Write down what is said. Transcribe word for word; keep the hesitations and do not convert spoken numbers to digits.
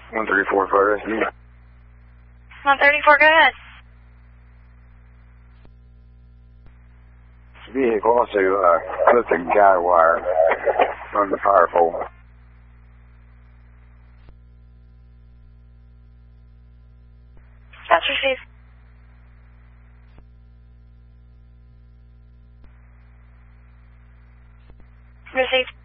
one thirty-four, fire rescue. one thirty-four, go ahead. Vehicle also uh, clipped a guy wire from the power pole. That's received. Received.